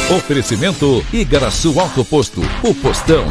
Oferecimento Igaraçu Autoposto, o postão.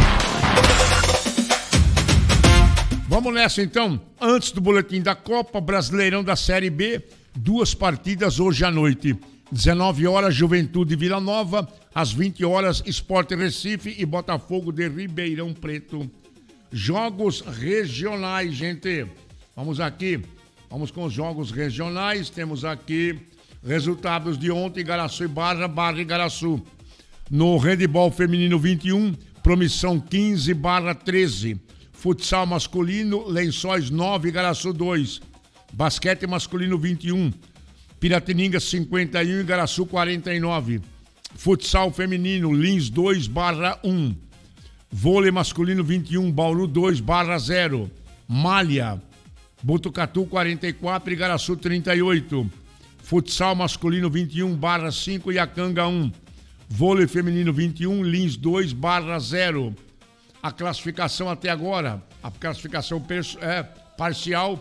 Vamos nessa então. Antes do boletim da Copa, Brasileirão da Série B, 2 partidas hoje à noite. 19 horas, Juventude Vila Nova. Às 20 horas, Sport Recife e Botafogo de Ribeirão Preto. Jogos regionais, gente. Vamos aqui. Vamos com os jogos regionais. Temos aqui resultados de ontem: Igaraçu e Barra, Barra e Igaraçu. No handebol feminino 21, Promissão 15, Barra 13. Futsal masculino, Lençóis 9, Igaraçu 2. Basquete masculino 21, Piratininga 51, Igaraçu 49. Futsal feminino, Lins 2, Barra 1. Vôlei masculino 21, Bauru 2, Barra 0. Malha, Botucatu 44, Igaraçu 38. Futsal masculino 21, Barra 5, Iacanga 1. Vôlei feminino 21, Lins 2, Barra 0. A classificação até agora, a classificação parcial: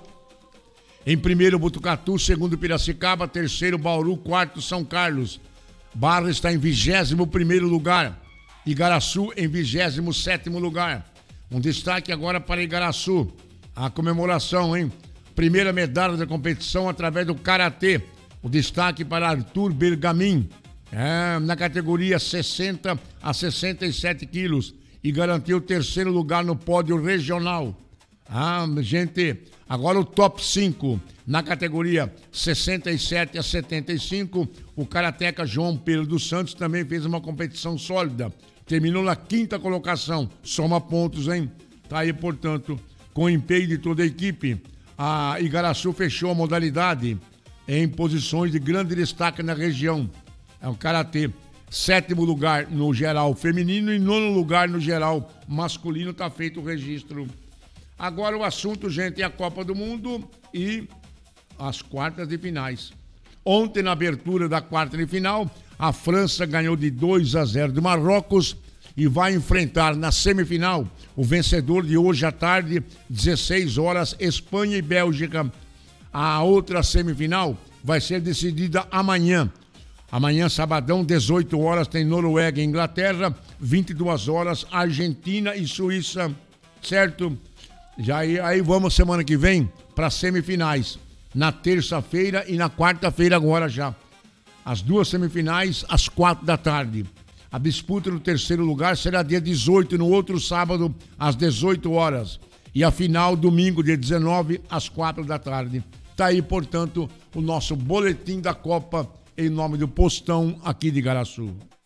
em primeiro Botucatu, segundo Piracicaba, terceiro Bauru, quarto São Carlos. Barra está em 21º lugar, Igaraçu em 27º lugar. Um destaque agora para Igaraçu, a comemoração, hein? Primeira medalha da competição através do Karatê. O destaque para Arthur Bergamin, na categoria 60 a 67 quilos, e garantiu o terceiro lugar no pódio regional. Gente, agora o top 5 na categoria 67 a 75, o karateca João Pedro dos Santos também fez uma competição sólida. Terminou na 5ª colocação, soma pontos, hein? Tá aí, portanto, com o empenho de toda a equipe, a Igaraçu fechou a modalidade em posições de grande destaque na região. É o karatê. 7º lugar no geral feminino e 9º lugar no geral masculino. Tá feito o registro. Agora o assunto, gente, é a Copa do Mundo e as quartas de finais. Ontem, na abertura da quarta de final, a França ganhou de 2-0 do Marrocos e vai enfrentar na semifinal o vencedor de hoje à tarde, 16 horas, Espanha e Bélgica. A outra semifinal vai ser decidida amanhã. Amanhã, sabadão, 18 horas, tem Noruega e Inglaterra, 22 horas, Argentina e Suíça, certo? Já aí vamos semana que vem para semifinais, na terça-feira e na quarta-feira agora já. As 2 semifinais às 4 da tarde. A disputa no terceiro lugar será dia 18, no outro sábado, às 18 horas. E a final, domingo, dia 19, às 4 da tarde. Tá aí, portanto, o nosso boletim da Copa, em nome do postão aqui de Igaraçu.